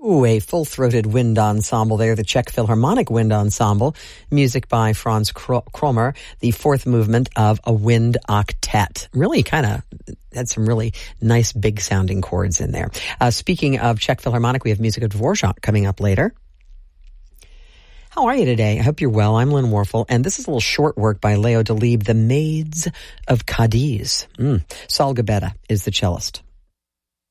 Ooh, a full-throated wind ensemble there, the Czech Philharmonic Wind Ensemble. Music by Franz Kromer, the fourth movement of a wind octet. Really kind of had some really nice big-sounding chords in there. Speaking of Czech Philharmonic, we have music of Dvorak coming up later. How are you today? I hope you're well. I'm Lynn Warfel, and this is a little short work by Leo Delibes, The Maids of Cadiz. Saul Gabetta is the cellist.